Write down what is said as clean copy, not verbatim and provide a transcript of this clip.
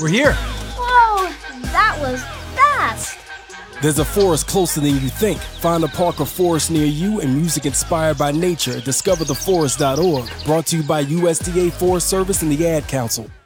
We're here. Whoa, that was fast. There's a forest closer than you think. Find a park or forest near you and music inspired by nature at discovertheforest.org. Brought to you by USDA Forest Service and the Ad Council.